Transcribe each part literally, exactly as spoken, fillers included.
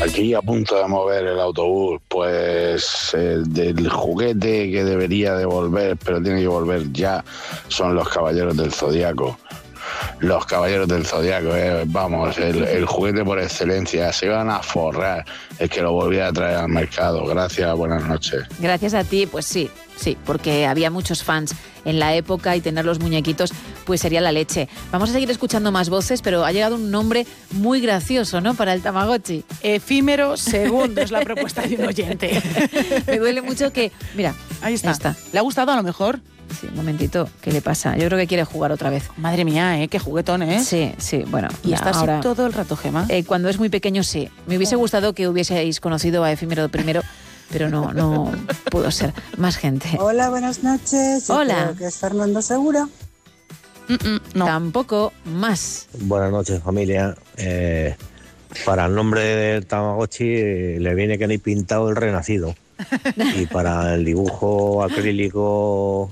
Aquí a punto de mover el autobús, pues el del juguete que debería de volver, pero tiene que volver ya, son los Caballeros del Zodíaco. Los Caballeros del Zodíaco, eh, vamos, el, el juguete por excelencia, se iban a forrar el que lo volviera a traer al mercado. Gracias, buenas noches. Gracias a ti, pues sí, sí, porque había muchos fans en la época y tener los muñequitos pues sería la leche. Vamos a seguir escuchando más voces, pero ha llegado un nombre muy gracioso, ¿no?, para el Tamagotchi. Efímero segundo es la propuesta de un oyente. Me duele mucho que... Mira, ahí está. ahí está. ¿Le ha gustado a lo mejor? Sí, un momentito, ¿qué le pasa? Yo creo que quiere jugar otra vez. Madre mía, ¿eh? Qué juguetón, ¿eh? Sí, sí, bueno. Y está así ahora, todo el rato, Gema. Eh, cuando es muy pequeño, sí. Me hubiese gustado que hubieseis conocido a Efímero primero, pero no, no pudo ser. Más gente. Hola, buenas noches. Yo Hola. creo que es Fernando Segura. Mm-mm, no. Tampoco más. Buenas noches, familia. Eh, para el nombre del Tamagotchi eh, le viene que ni pintado el renacido. Y para el dibujo acrílico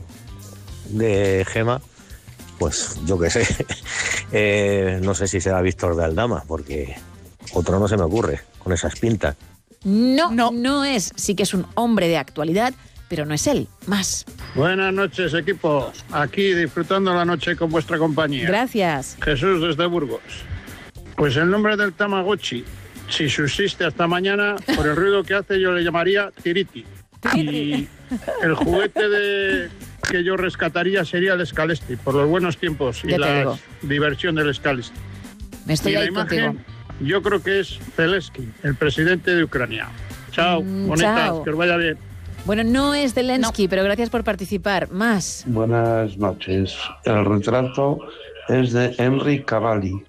de Gema, pues yo qué sé. eh, no sé si será Víctor de Aldama, porque otro no se me ocurre con esas pintas. No, no, no es. Sí que es un hombre de actualidad, pero no es él. Más. Buenas noches, equipo. Aquí disfrutando la noche con vuestra compañía. Gracias. Jesús desde Burgos. Pues el nombre del Tamagotchi, si subsiste hasta mañana, por el ruido que hace yo le llamaría Tiriti. Y el juguete de que yo rescataría sería el Scalesti, por los buenos tiempos y Ya te la digo. diversión del Scalesti. Me estoy y la ahí imagen, contigo. yo creo que es Zelensky, el presidente de Ucrania. Chao, Mm, bonitas, chao. que os vaya bien. Bueno, no es Zelensky, no. Pero gracias por participar. Más. Buenas noches. El retrato es de Henry Cavalli.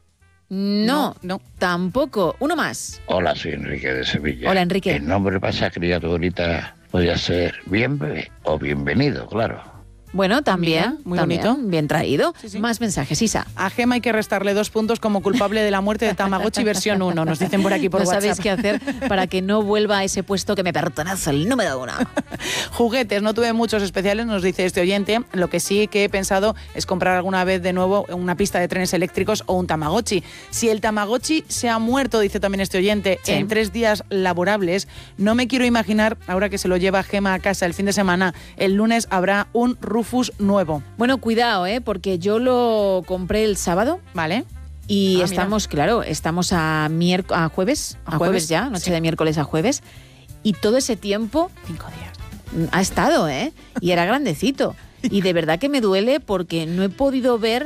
No, no, tampoco. Uno más. Hola, soy Enrique de Sevilla. Hola, Enrique. El nombre para esa criaturita podría ser bien bebé o bienvenido, claro. Bueno, también, Mira, muy también, bonito. Bien traído. Sí, sí. Más mensajes, Isa. A Gema hay que restarle dos puntos como culpable de la muerte de Tamagotchi versión uno, nos dicen por aquí por no WhatsApp. No sabéis qué hacer para que no vuelva a ese puesto que me pertenece, el número uno. Juguetes, no tuve muchos especiales, nos dice este oyente. Lo que sí que he pensado es comprar alguna vez de nuevo una pista de trenes eléctricos o un Tamagotchi. Si el Tamagotchi se ha muerto, dice también este oyente, sí. en tres días laborables, no me quiero imaginar, ahora que se lo lleva Gema a casa el fin de semana, el lunes habrá un Rufus nuevo. Bueno, cuidado, ¿eh? Porque yo lo compré el sábado. Vale. Y ah, estamos, mira. claro, estamos a, miérc- a jueves, a, ¿A jueves? jueves ya, noche sí. de miércoles a jueves. Y todo ese tiempo... Cinco días. Ha estado, ¿eh? Y era grandecito. Y de verdad que me duele porque no he podido ver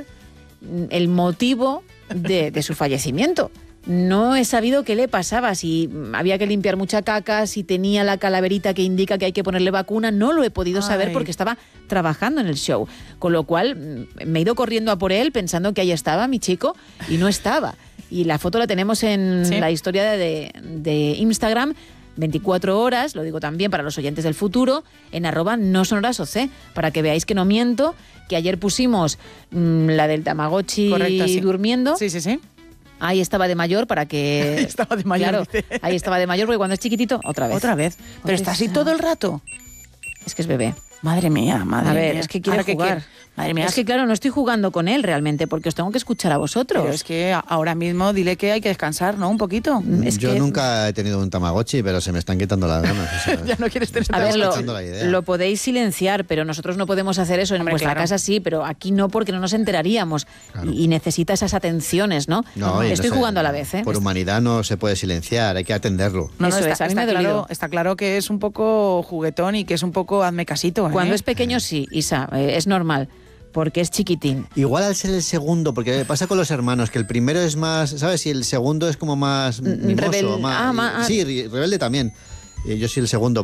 el motivo de, de su fallecimiento. No he sabido qué le pasaba, si había que limpiar mucha caca, si tenía la calaverita que indica que hay que ponerle vacuna, no lo he podido Ay. saber porque estaba trabajando en el show. Con lo cual me he ido corriendo a por él pensando que ahí estaba mi chico y no estaba. Y la foto la tenemos en ¿Sí? la historia de, de Instagram, veinticuatro horas, lo digo también para los oyentes del futuro, en arroba no son horas O C, para que veáis que no miento, que ayer pusimos mmm, la del Tamagotchi Correcto, sí. durmiendo. Sí, sí, sí. Ahí estaba de mayor para que... Ahí estaba de mayor. Claro, ahí estaba de mayor porque cuando es chiquitito, otra vez. Otra vez. Pero está así todo el rato. Es que es bebé. Madre mía, madre A ver, mía. es que quiere jugar. Que, madre mía. Es que claro, no estoy jugando con él realmente porque os tengo que escuchar a vosotros. Pero es que ahora mismo dile que hay que descansar, ¿no? Un poquito. Es Yo que... nunca he tenido un Tamagotchi, pero se me están quitando las ganas. O sea, ya no quieres tener A ver, lo, la idea. lo podéis silenciar, pero nosotros no podemos hacer eso. En Hombre, vuestra claro. casa sí, pero aquí no porque no nos enteraríamos. Claro. Y, y necesita esas atenciones, ¿no? No, y Estoy no sé, jugando a la vez, ¿eh? Por humanidad no se puede silenciar, hay que atenderlo. No, no, Eso está, es, a mí está me ha dolido. claro, está claro que es un poco juguetón y que es un poco hazme casito, ¿eh? Cuando es pequeño sí, Isa, eh, es normal. Porque es chiquitín. Igual al ser el segundo, porque pasa con los hermanos, que el primero es más, ¿sabes? Y el segundo es como más mimoso. Rebel... más, ah, ma... Sí, rebelde también. Yo soy el segundo.